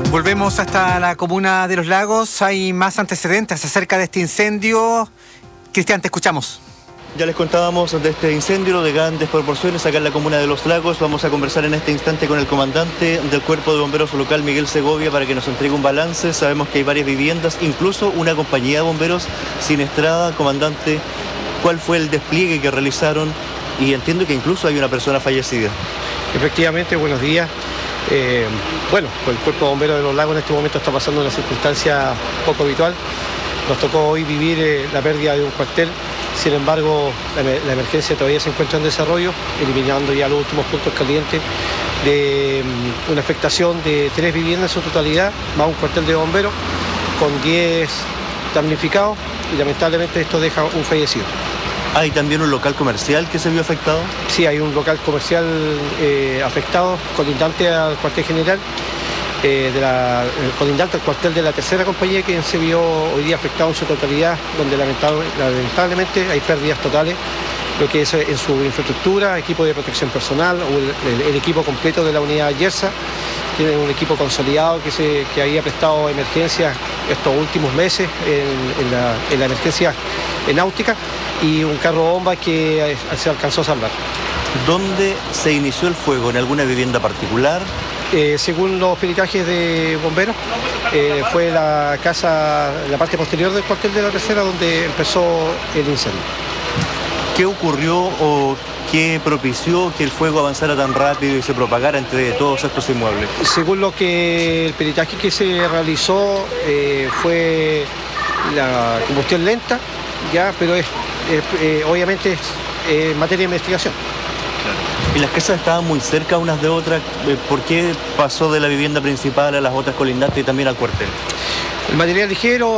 Volvemos hasta la comuna de Los Lagos. Hay más antecedentes acerca de este incendio. Cristian, te escuchamos. Ya les contábamos de este incendio de grandes proporciones acá en la comuna de Los Lagos. Vamos a conversar en este instante con el comandante del Cuerpo de Bomberos local, Miguel Segovia, para que nos entregue un balance. Sabemos que hay varias viviendas, incluso una compañía de bomberos siniestrada. Comandante, ¿cuál fue el despliegue que realizaron? Y entiendo que incluso hay una persona fallecida. Efectivamente, buenos días. Bueno, el Cuerpo de Bomberos de Los Lagos en este momento está pasando una circunstancia poco habitual. Nos tocó hoy vivir la pérdida de un cuartel. Sin embargo, la emergencia todavía se encuentra en desarrollo, eliminando ya los últimos puntos calientes de una afectación de 3 viviendas en su totalidad, más un cuartel de bomberos, con 10 damnificados, y lamentablemente esto deja un fallecido. ¿Hay también un local comercial que se vio afectado? Sí, hay un local comercial afectado, colindante al cuartel general, colindante al cuartel de la tercera compañía, que se vio hoy día afectado en su totalidad, donde lamentablemente hay pérdidas totales, lo que es en su infraestructura, equipo de protección personal, o el equipo completo de la unidad Yersa, que es un equipo consolidado que había prestado emergencias estos últimos meses en la emergencia náutica, y un carro bomba que se alcanzó a salvar. ¿Dónde se inició el fuego? ¿En alguna vivienda particular? Según los peritajes de bomberos, fue la parte posterior del cuartel de la tercera donde empezó el incendio. ¿Qué ocurrió o qué propició que el fuego avanzara tan rápido y se propagara entre todos estos inmuebles? Según lo que el peritaje que se realizó, fue la combustión lenta, ya, pero obviamente es materia de investigación. ¿Y las casas estaban muy cerca unas de otras? ¿Por qué pasó de la vivienda principal a las otras colindantes y también al cuartel? El material ligero